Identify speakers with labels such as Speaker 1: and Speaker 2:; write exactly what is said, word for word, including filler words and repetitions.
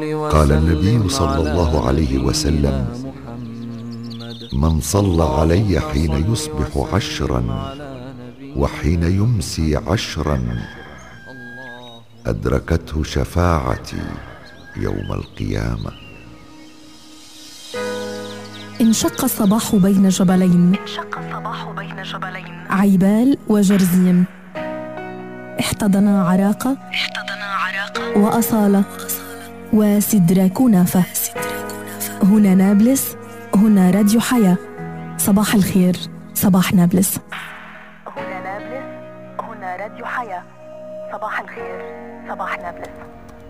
Speaker 1: قال النبي صلى الله عليه وسلم: من صلى علي حين يصبح عشرا وحين يمسي عشرا أدركته شفاعتي يوم القيامة.
Speaker 2: انشق الصباح بين جبلين، انشق الصباح بين جبلين عيبال وجرزيم، احتضنا عراقة، احتضنا عراقة وأصالة وسدرة كنافة. هنا نابلس، هنا راديو حياة. صباح الخير، صباح نابلس.
Speaker 3: هنا نابلس، هنا راديو حياة. صباح الخير، صباح نابلس.